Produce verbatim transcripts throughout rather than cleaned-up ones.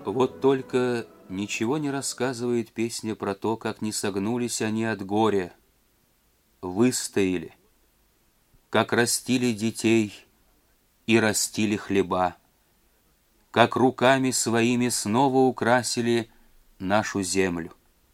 Вот только ничего не рассказывает песня про то, как не согнулись они от горя, выстояли, как растили детей и растили хлеба, как руками своими снова украсили нашу землю.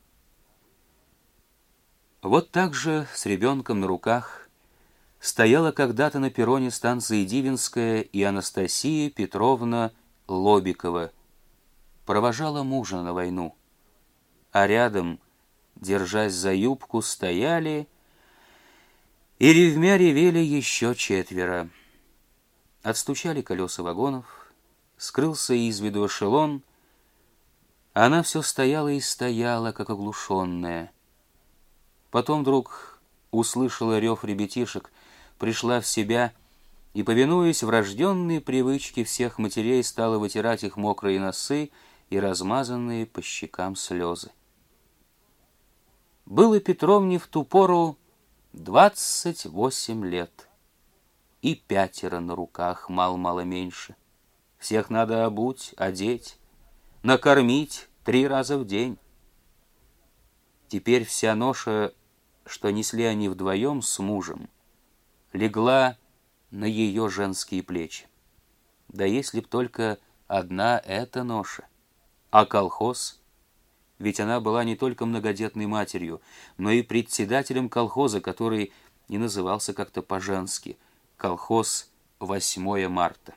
Вот так же с ребенком на руках стояла когда-то на перроне станции Дивинская и Анастасия Петровна Лобикова, провожала мужа на войну, а рядом, держась за юбку, стояли и ревмя ревели еще четверо. Отстучали колеса вагонов, скрылся из виду эшелон, а она все стояла и стояла, как оглушенная. Потом вдруг услышала рев ребятишек, пришла в себя и, повинуясь врожденной привычке всех матерей, стала вытирать их мокрые носы и размазанные по щекам слезы. Было Петровне в ту пору двадцать восемь лет, и пятеро на руках, мал-мало меньше. Всех надо обуть, одеть, накормить три раза в день. Теперь вся ноша, что несли они вдвоем с мужем, легла на ее женские плечи. Да если б только одна эта ноша. А колхоз? Ведь она была не только многодетной матерью, но и председателем колхоза, который и назывался как-то по-женски — колхоз восьмое марта.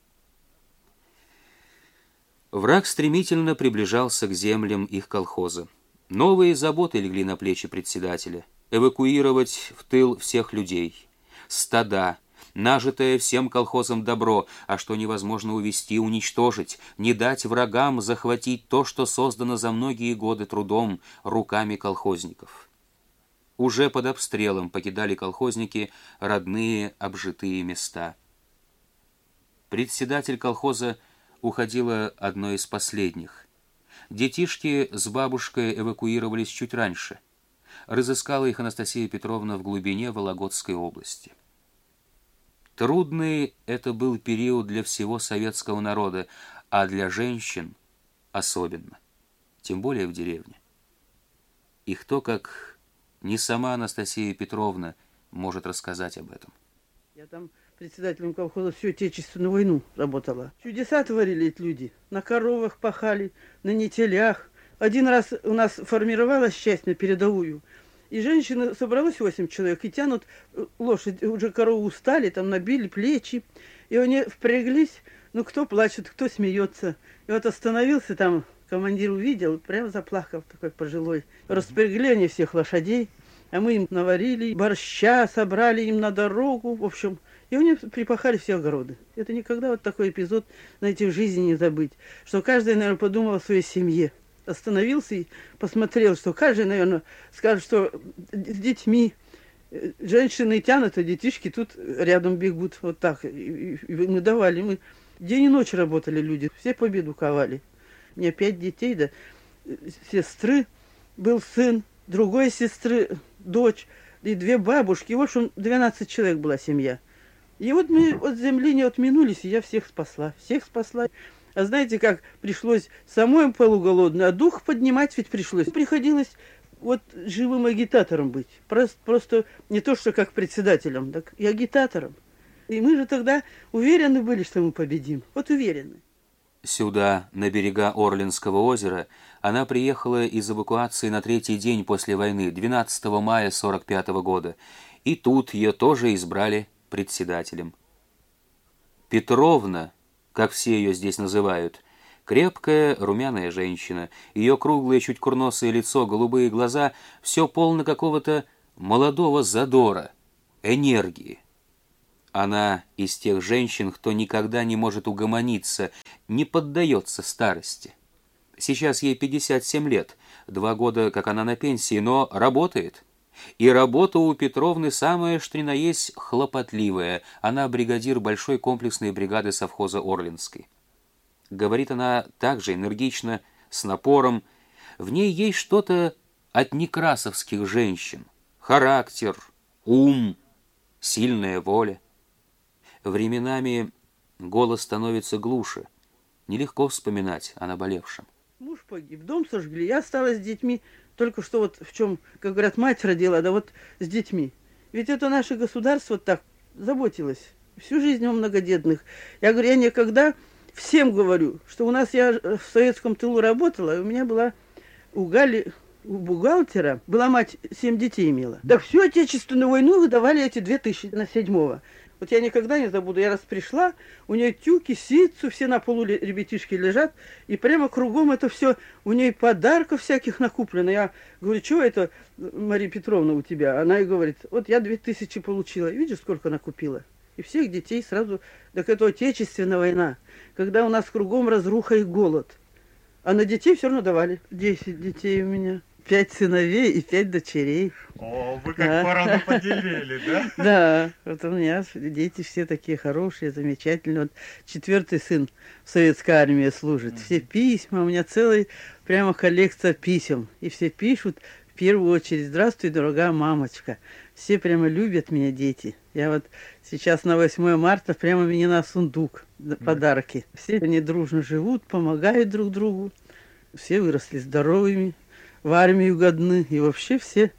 Враг стремительно приближался к землям их колхоза. Новые заботы легли на плечи председателя. Эвакуировать в тыл всех людей, стада, нажитое всем колхозом добро, а что невозможно увести, уничтожить, не дать врагам захватить то, что создано за многие годы трудом руками колхозников. Уже под обстрелом покидали колхозники родные обжитые места. Председатель колхоза уходила одной из последних. Детишки с бабушкой эвакуировались чуть раньше. Разыскала их Анастасия Петровна в глубине Вологодской области. Трудный это был период для всего советского народа, а для женщин особенно, тем более в деревне. И кто, как не сама Анастасия Петровна, может рассказать об этом? Я там председателем колхоза всю Отечественную войну работала. Чудеса творили эти люди. На коровах пахали, на нетелях. Один раз у нас формировалась часть на передовую, и женщины, собралось восемь человек, и тянут лошадь, уже корову устали, там набили плечи, и они впряглись, ну кто плачет, кто смеется. И вот остановился там, командир увидел, прям заплакал, такой пожилой. Распрягли они всех лошадей, а мы им наварили, борща собрали им на дорогу, в общем, и они припахали все огороды. Это никогда вот такой эпизод, знаете, в жизни не забыть, что каждый, наверное, подумал о своей семье. Остановился и посмотрел, что каждый, наверное, скажет, что с детьми женщины тянут, а детишки тут рядом бегут. Вот так. И мы давали, мы день и ночь работали люди, все победу ковали. У меня пять детей, да, сестры был сын, другой сестры дочь, и две бабушки. В общем, двенадцать человек была семья. И вот мы от земли не отминулись, и я всех спасла, всех спасла. А знаете, как пришлось самой полуголодной, а дух поднимать ведь пришлось. Приходилось вот живым агитатором быть. Просто, просто не то, что как председателем, так и агитатором. И мы же тогда уверены были, что мы победим. Вот уверены. Сюда, на берега Орлинского озера, она приехала из эвакуации на третий день после войны, двенадцатого мая сорок пятого года. И тут ее тоже избрали председателем. Петровна, как все ее здесь называют, крепкая, румяная женщина. Ее круглое, чуть курносое лицо, голубые глаза — все полно какого-то молодого задора, энергии. Она из тех женщин, кто никогда не может угомониться, не поддается старости. Сейчас ей пятьдесят семь лет, два года, как она на пенсии, но работает. И работа у Петровны самая, что ни на есть, хлопотливая. Она бригадир большой комплексной бригады совхоза Орлинской. Говорит она также энергично, с напором. В ней есть что-то от некрасовских женщин. Характер, ум, сильная воля. Временами голос становится глуше. нелегко вспоминать о наболевшем. Муж погиб, дом сожгли, я осталась с детьми. Только что вот в чем, как говорят, мать родила, да вот с детьми. Ведь это наше государство так заботилось. Всю жизнь о многодетных. Я говорю, я никогда всем говорю, что у нас, я в советском тылу работала, и у меня была у Гали, у бухгалтера, была мать, семь детей имела. Так всю Отечественную войну выдавали эти две тысячи на седьмого. Вот я никогда не забуду, я раз пришла, у нее тюки, ситцу, все на полу ребятишки лежат, и прямо кругом это все, у нее подарков всяких накуплено. Я говорю, что это, Мария Петровна, у тебя? Она и говорит, вот я две тысячи получила, видишь, сколько накупила? И всех детей сразу, так это Отечественная война, когда у нас кругом разруха и голод. А на детей все равно давали. Десять детей у меня. Пять сыновей и пять дочерей. О, вы как Да. породу поделили, да? Да, вот у меня дети все такие хорошие, замечательные. Вот четвертый сын в советской армии служит. Все письма, у меня целая прямо коллекция писем. И все пишут в первую очередь: здравствуй, дорогая мамочка. Все прямо любят меня, дети. Я вот сейчас на восьмое марта прямо мне на сундук подарки. Все они дружно живут, помогают друг другу. Все выросли здоровыми, в армию годны. И вообще все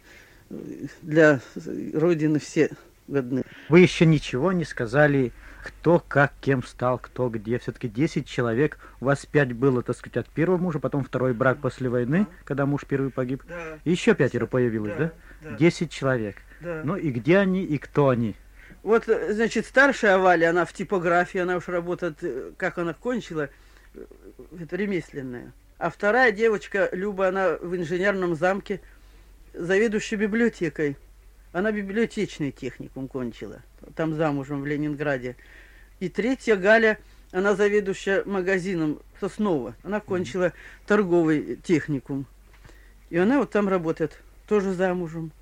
для Родины все годны. Вы еще ничего не сказали, кто как кем стал, кто где. Все-таки десять человек. У вас пять было, так сказать, от первого мужа, потом второй брак после войны, когда муж первый погиб. Да. И еще пятеро появилось, да? Да. Десять человек. Да. Ну и где они, и кто они? Вот, значит, старшая Валя, она в типографии, она уж работает, как она кончила, это ремесленная. А вторая девочка, Люба, она в инженерном замке, заведующая библиотекой. Она библиотечный техникум кончила, там замужем в Ленинграде. И третья Галя, она заведующая магазином Соснова. Она кончила торговый техникум. И она вот там работает, тоже замужем.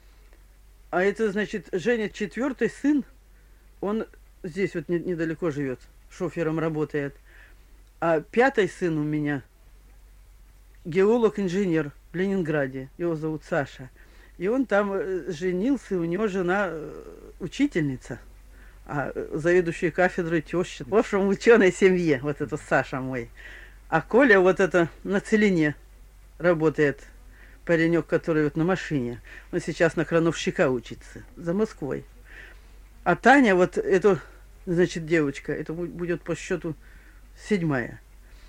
А это, значит, Женя, четвертый сын, он здесь вот недалеко живет, шофером работает. А пятый сын у меня геолог-инженер в Ленинграде, его зовут Саша. И он там женился, у него жена учительница, а заведующая кафедрой теща. В общем, в ученой семье, вот это Саша мой. А Коля вот это на Целине работает. Паренек, который вот на машине. Он сейчас на крановщика учится. За Москвой. А Таня, вот эту, значит, девочка, это будет по счету седьмая.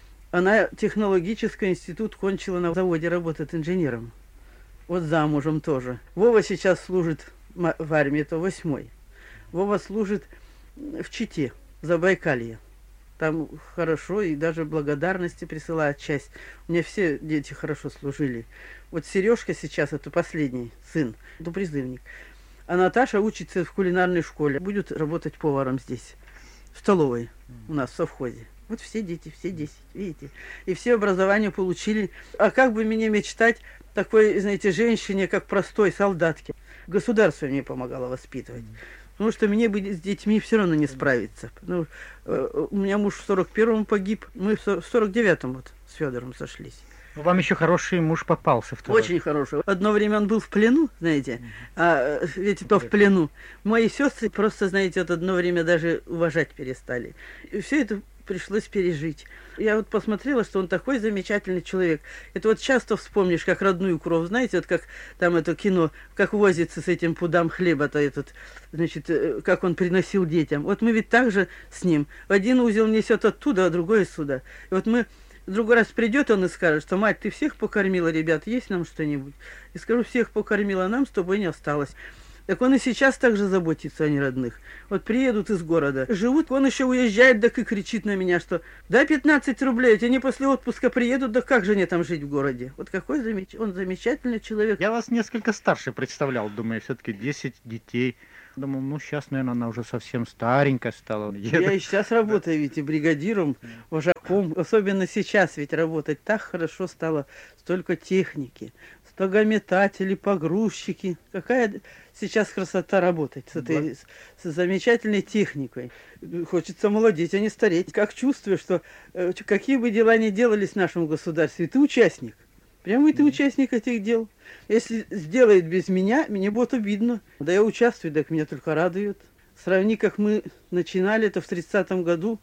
Она технологический институт кончила, на заводе работает инженером. Вот замужем тоже. Вова сейчас служит в армии, это восьмой. Вова служит в Чите, в Забайкалье. Там хорошо, и даже благодарности присылают часть. У меня все дети хорошо служили. Вот Сережка сейчас, это последний сын, это призывник. А Наташа учится в кулинарной школе. Будет работать поваром здесь, в столовой у нас в совхозе. Вот все дети, все десять, видите. И все образование получили. А как бы мне мечтать такой, знаете, женщине, как простой солдатке? Государство мне помогало воспитывать. Потому что мне бы с детьми все равно не справиться. Ну, э, у меня муж в сорок первом погиб, мы в сорок девятом вот с Федором сошлись. Вам еще хороший муж попался. Второй. Очень хороший. Одно время он был в плену, знаете, а ведь то в плену. Мои сестры просто, знаете, вот одно время даже уважать перестали. И все это пришлось пережить. Я вот посмотрела, что он такой замечательный человек. Это вот часто вспомнишь, как родную кровь, знаете, вот как там это кино, как возится с этим пудам хлеба-то этот, значит, как он приносил детям. Вот мы ведь так же с ним. Один узел несет оттуда, а другой сюда. И вот мы в другой раз придет он и скажет, что мать, ты всех покормила, ребят, есть нам что-нибудь? И скажу, всех покормила, нам с тобой не осталось. Так он и сейчас также заботится о неродных. Вот приедут из города, живут, он еще уезжает, так и кричит на меня, что дай пятнадцать рублей, они после отпуска приедут, да как же мне там жить в городе? Вот какой замеч... он замечательный человек. Я вас несколько старше представлял, думаю, все-таки десять детей. Думал, ну сейчас, наверное, она уже совсем старенькая стала. Я и сейчас работаю, ведь и бригадиром, вожаком. Особенно сейчас ведь работать так хорошо стало, столько техники. Стогометатели, погрузчики. Какая сейчас красота работать с этой с, с замечательной техникой. Хочется молодеть, а не стареть. Как чувствую, что э, какие бы дела ни делались в нашем государстве, ты участник. Прямо ты участник этих дел. Если сделает без меня, мне будет обидно. Да я участвую, так меня только радует. Сравни, как мы начинали это в тридцатом году.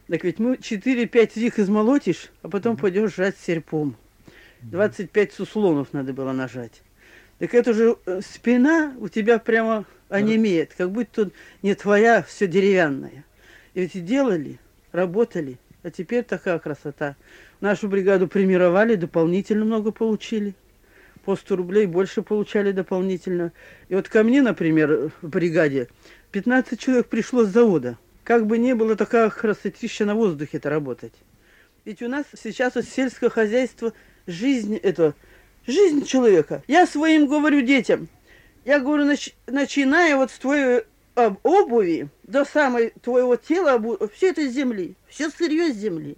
Так ведь мы четыре-пять рих измолотишь, а потом пойдешь жать серпом. двадцать пять суслонов надо было нажать. Так это же спина у тебя прямо онемеет, как будто не твоя, все деревянное. И ведь делали, работали, а теперь такая красота. Нашу бригаду премировали, дополнительно много получили. По сто рублей больше получали дополнительно. И вот ко мне, например, в бригаде пятнадцать человек пришло с завода. Как бы не было, такая красотища на воздухе-то работать. Ведь у нас сейчас вот сельское хозяйство, жизнь это, жизнь человека. Я своим говорю детям, я говорю, нач, начиная вот с твоей об, обуви до самой твоего тела, обу, все это с земли, все сырье с земли.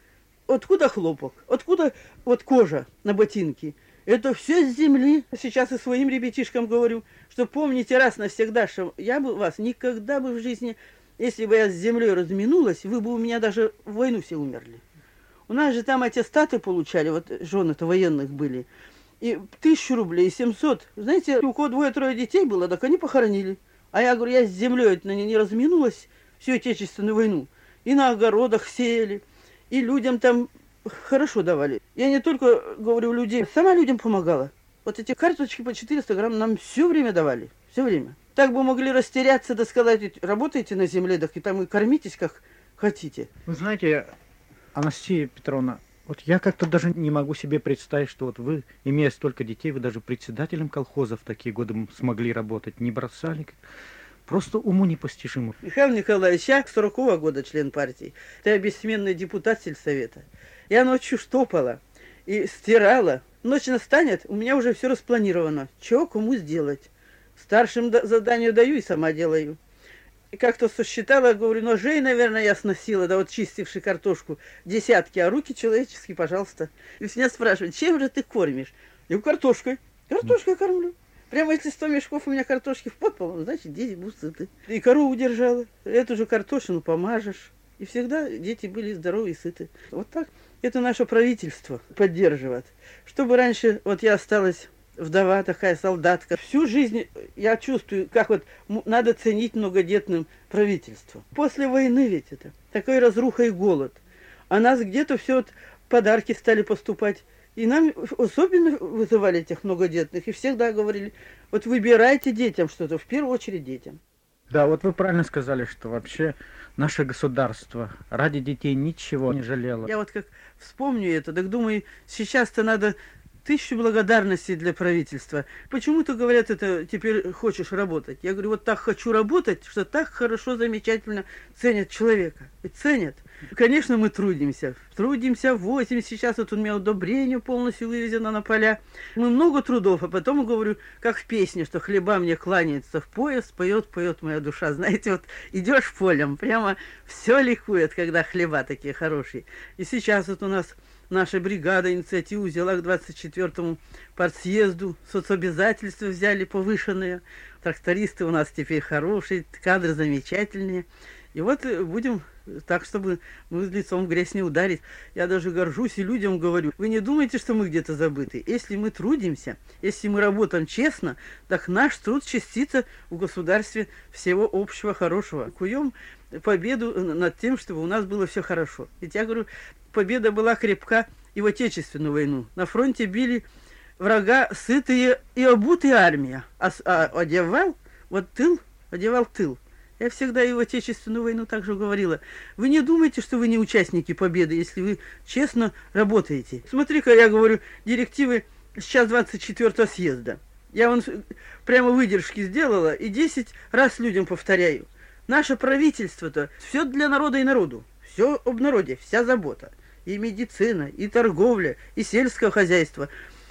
Откуда хлопок, откуда вот кожа на ботинке. Это все с земли. Сейчас и своим ребятишкам говорю, что помните раз навсегда, что я бы вас никогда бы в жизни, если бы я с землей разминулась, вы бы у меня даже в войну все умерли. У нас же там аттестаты получали, вот жены-то военных были, и тысячу рублей, и семьсот. Знаете, у кого двое-трое детей было, так они похоронили. А я говорю, я с землей на ней не разминулась всю Отечественную войну. И на огородах сеяли, и людям там хорошо давали. Я не только, говорю, людей, сама людям помогала. Вот эти карточки по четыреста грамм нам все время давали, все время. Так бы могли растеряться, да сказать, работаете на земле, так и там и кормитесь как хотите. Вы знаете, Анастасия Петровна, вот я как-то даже не могу себе представить, что вот вы, имея столько детей, вы даже председателем колхоза в такие годы смогли работать, не бросали. Просто уму непостижимо. Михаил Николаевич, я сорокового года член партии. Я бессменный депутат сельсовета. Я ночью штопала и стирала. Ночь настанет, у меня уже все распланировано. Чего кому сделать? Старшим задание даю и сама делаю. И как-то сосчитала, говорю, ножей, наверное, я сносила, да вот чистивши картошку, десятки, а руки человеческие, пожалуйста. И меня спрашивают, чем же ты кормишь? Я говорю, картошкой. Картошкой кормлю. Прямо если сто мешков у меня картошки в подпол, значит, дети будут сыты. И корову держала, эту же картошину помажешь. И всегда дети были здоровы и сыты. Вот так это наше правительство поддерживает. Чтобы раньше, вот я осталась вдова такая, солдатка. Всю жизнь я чувствую, как вот надо ценить многодетным правительство. После войны ведь это, такой разруха и голод. А нас где-то все вот подарки стали поступать. И нам особенно вызывали этих многодетных. И всегда говорили, вот выбирайте детям что-то, в первую очередь детям. Да, вот вы правильно сказали, что вообще наше государство ради детей ничего не жалело. Я вот как вспомню это, так думаю, сейчас-то надо тысячу благодарностей для правительства. Почему-то говорят, это теперь хочешь работать. Я говорю, вот так хочу работать, что так хорошо, замечательно ценят человека. И ценят. Конечно, мы трудимся. Трудимся, возим. Сейчас вот у меня удобрение полностью вывезено на поля. Мы много трудов, а потом говорю, как в песне, что хлеба мне кланяется в пояс, поет, поет моя душа. Знаете, вот идешь полем, прямо все ликует, когда хлеба такие хорошие. И сейчас вот у нас наша бригада инициативу взяла к двадцать четвёртому партсъезду, соцобязательства взяли повышенные. Трактористы у нас теперь хорошие, кадры замечательные. И вот будем так, чтобы мы лицом в грязь не ударить. Я даже горжусь и людям говорю, вы не думайте, что мы где-то забыты. Если мы трудимся, если мы работаем честно, так наш труд частица в государстве всего общего хорошего. Куем победу над тем, чтобы у нас было все хорошо. Ведь я говорю, победа была крепка и в Отечественную войну. На фронте били врага сытые и обутые армия, а, а одевал вот тыл, одевал тыл. Я всегда и в Отечественную войну также говорила. Вы не думайте, что вы не участники победы, если вы честно работаете. Смотри-ка, я говорю, директивы сейчас двадцать четвёртого съезда. Я вон прямо выдержки сделала и десять раз людям повторяю. Наше правительство-то все для народа и народу. Все об народе, вся забота. И медицина, и торговля, и сельское хозяйство.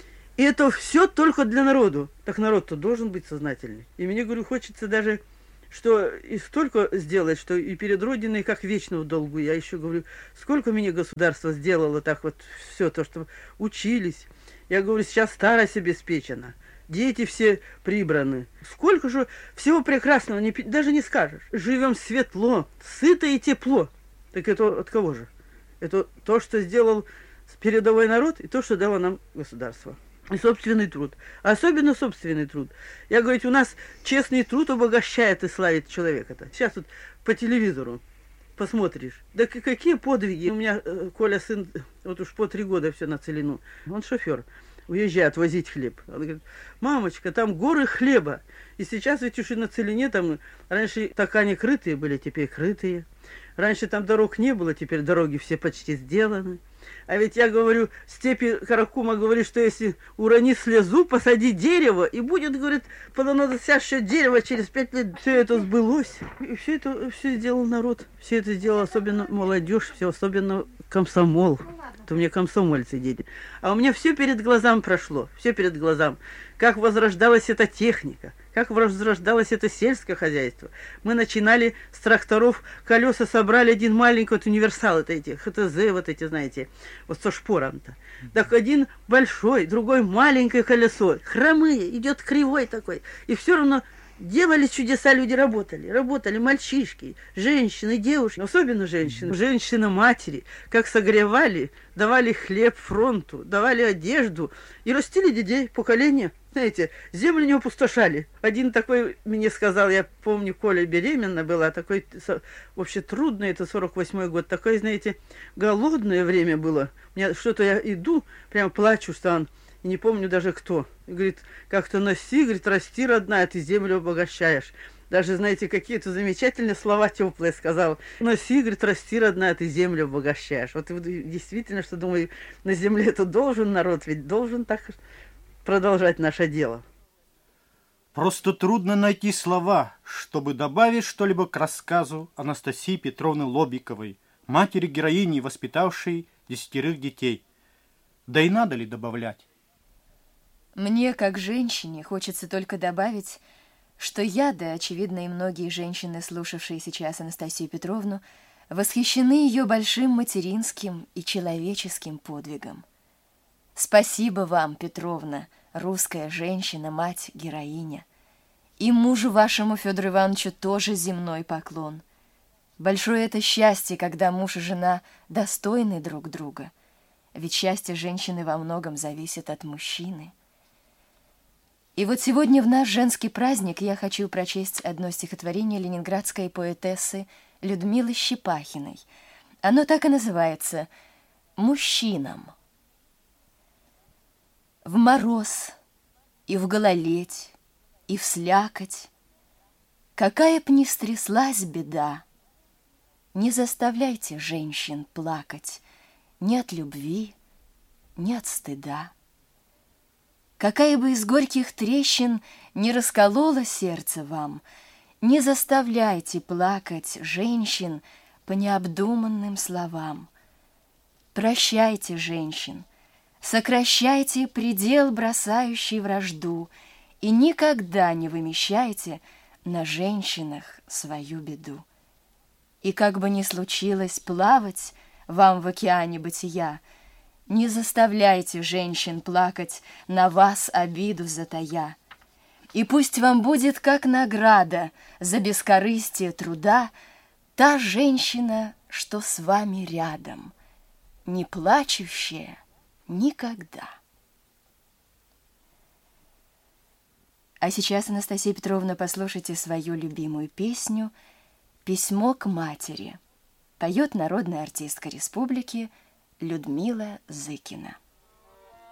И это все только для народу. Так народ-то должен быть сознательный. И мне, говорю, хочется даже, что и столько сделать, что и перед Родиной, как вечно в долгу. Я еще говорю, сколько мне государство сделало так вот все то, что учились. Я говорю, сейчас старость обеспечена. Дети все прибраны. Сколько же всего прекрасного, не, даже не скажешь. Живем светло, сыто и тепло. Так это от кого же? Это то, что сделал передовой народ, и то, что дало нам государство. И собственный труд. Особенно собственный труд. Я говорю, у нас честный труд обогащает и славит человека-то. Сейчас вот по телевизору посмотришь. Да к- какие подвиги. У меня э, Коля сын, вот уж по три года все на Целину. Он шофер. Уезжает возить хлеб. Он говорит, мамочка, там горы хлеба. И сейчас ведь уж и на Целине там раньше такани крытые были, теперь крытые. Раньше там дорог не было, теперь дороги все почти сделаны. А ведь я говорю, Степи Каракума говорит, что если урони слезу, посади дерево, и будет, говорит, плодоносящее дерево через пять лет. Все это сбылось. И все это все сделал народ. Все это сделал особенно молодежь, все особенно комсомол. То мне комсомольцы дети. А у меня все перед глазам прошло, все перед глазам. Как возрождалась эта техника, как возрождалось это сельское хозяйство. Мы начинали с тракторов, колеса собрали, один маленький вот универсал, это эти ХТЗ, вот эти, знаете, вот со шпором-то. Так один большой, другой маленькое колесо, хромые, идет кривой такой. И все равно делали чудеса, люди работали, работали мальчишки, женщины, девушки, особенно женщины, женщины-матери, как согревали, давали хлеб фронту, давали одежду и растили детей, поколения. Знаете, землю не опустошали. Один такой мне сказал, я помню, Коля беременна была, такой, вообще трудно, это сорок восьмой год, такое, знаете, голодное время было. У меня что-то я иду, прям плачу, что он, и не помню даже кто. И говорит, как-то носи, говорит, расти, родная, ты землю обогащаешь. Даже, знаете, какие-то замечательные слова теплые сказал. Носи, говорит, расти, родная, ты землю обогащаешь. Вот действительно, что думаю, на земле это должен народ, ведь должен так продолжать наше дело. Просто трудно найти слова, чтобы добавить что-либо к рассказу Анастасии Петровны Лобиковой, матери героини, воспитавшей десятерых детей. Да и надо ли добавлять? Мне, как женщине, хочется только добавить, что я, да, очевидно, и многие женщины, слушавшие сейчас Анастасию Петровну, восхищены ее большим материнским и человеческим подвигом. Спасибо вам, Петровна, русская женщина, мать, героиня. И мужу вашему, Федору Ивановичу, тоже земной поклон. Большое это счастье, когда муж и жена достойны друг друга. Ведь счастье женщины во многом зависит от мужчины. И вот сегодня в наш женский праздник я хочу прочесть одно стихотворение ленинградской поэтессы Людмилы Щепахиной. Оно так и называется «Мужчинам». В мороз, и в гололедь, и в слякоть, какая б ни стряслась беда, не заставляйте женщин плакать ни от любви, ни от стыда. Какая бы из горьких трещин не расколола сердце вам, не заставляйте плакать женщин по необдуманным словам. Прощайте женщин, сокращайте предел, бросающий вражду, и никогда не вымещайте на женщинах свою беду. И как бы ни случилось плавать вам в океане бытия, не заставляйте женщин плакать, на вас обиду затая. И пусть вам будет как награда за бескорыстие труда та женщина, что с вами рядом, не плачущая никогда. А сейчас, Анастасия Петровна, послушайте свою любимую песню «Письмо к матери». Поет народная артистка республики Людмила Зыкина.